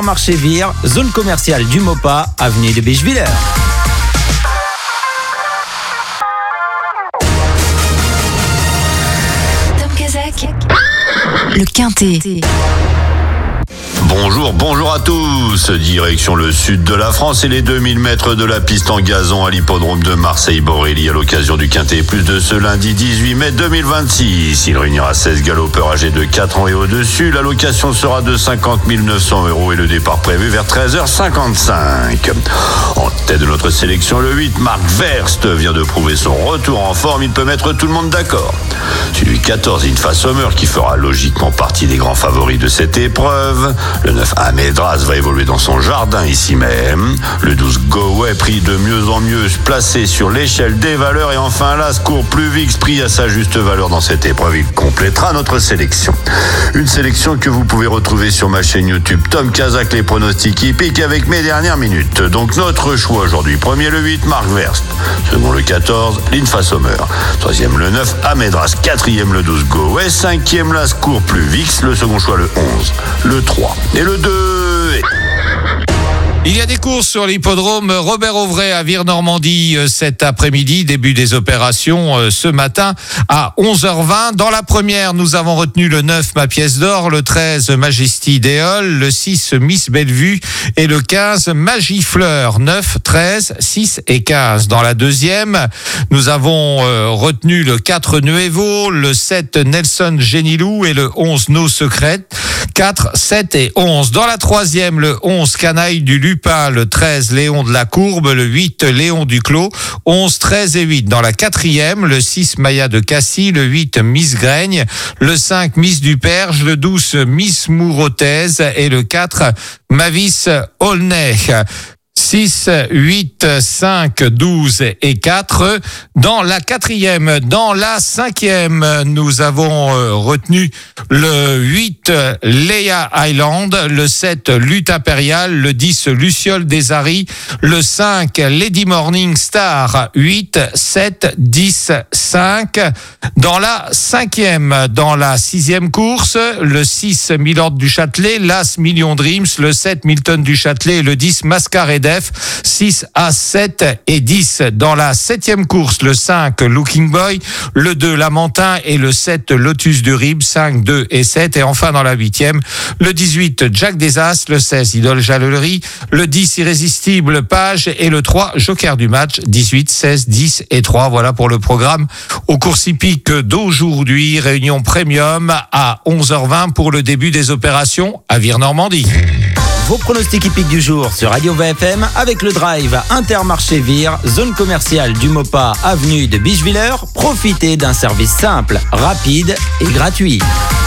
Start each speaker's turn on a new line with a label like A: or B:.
A: Marché Vire, zone commerciale du Maupas, avenue de Bischwiller.
B: Tom Kazak, le Quintet.
C: Bonjour à tous. Direction le sud de la France et les 2000 mètres de la piste en gazon à l'hippodrome de Marseille-Borély à l'occasion du Quintet Plus de ce lundi 18 mai 2026. Il réunira 16 galopeurs âgés de 4 ans et au-dessus. La location sera de 50 900 € et le départ prévu vers 13h55. En tête de notre sélection, le 8, Marc Verst vient de prouver son retour en forme. Il peut mettre tout le monde d'accord. Celui 14, Infa Sommer, qui fera logiquement partie des grands favoris de cette épreuve. Le 9, Amedras, va évoluer dans son jardin ici même. Le 12, Go-Way, pris de mieux en mieux, placé sur l'échelle des valeurs. Et enfin, l'As court plus vite, pris à sa juste valeur dans cette épreuve. Il complétera notre sélection. Une sélection que vous pouvez retrouver sur ma chaîne YouTube Tom Kazak, les pronostics hippiques avec mes dernières minutes. Donc notre choix aujourd'hui. Premier, le 8, Marc Verst. Second, le 14, l'Infa Sommer. Troisième, le 9, Amedras. Quatrième, le 12, Go-Way. Cinquième, l'As court plus vix. Le second choix, le 11, le 3 et le 2.
D: Il y a des courses sur l'hippodrome Robert Auvray à Vire-Normandie cet après-midi, début des opérations ce matin à 11h20. Dans la première, nous avons retenu le 9 Ma Pièce d'Or, le 13 Majesty Déol, le 6 Miss Bellevue et le 15 Magifleur. 9, 13, 6 et 15. Dans la deuxième, nous avons retenu le 4 Nuevo, le 7 Nelson Genilou et le 11 No Secret. 4, 7 et 11. Dans la troisième, le 11 Canaille du Lupin, le 13 Léon de la Courbe, le 8 Léon du Clos, 11, 13 et 8. Dans la quatrième, le 6 Maya de Cassis, le 8 Miss Graigne, le 5 Miss du Perge, le 12 Miss Mourotaise et le 4 Mavis Aulnay. 6, 8, 5, 12 et 4. Dans la quatrième, dans la cinquième, nous avons retenu le 8, Leia Island, le 7, Lutte Impériale, le 10, Luciole des Aris, le 5, Lady Morning Star, 8, 7, 10, 5. Dans la cinquième, dans la sixième course, le 6, Milord du Châtelet, l'As Million Dreams, le 7, Milton du Châtelet et le 10, Mascaredef. 6 à 7 et 10. Dans la septième course, le 5 Looking Boy, le 2 Lamentin et le 7 Lotus du Rib, 5, 2 et 7. Et enfin dans la huitième, le 18 Jack des As, le 16 Idole Jallerie, le 10 Irrésistible Page et le 3 Joker du match, 18, 16, 10 et 3. Voilà pour le programme aux courses hippiques d'aujourd'hui. Réunion premium à 11h20 pour le début des opérations à Vire-Normandie.
A: Vos pronostics hippiques du jour sur Radio VFM avec le drive Intermarché Vire, zone commerciale du Maupas, avenue de Bischwiller. Profitez d'un service simple, rapide et gratuit.